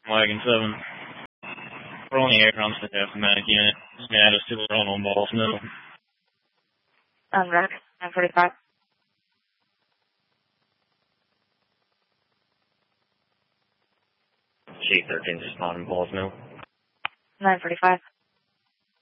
Wagon 7. We're on the air from the Medic unit. Add us to the run on Balls Mill. Rex, 945. Chief 13 responding Balls Mill. 945.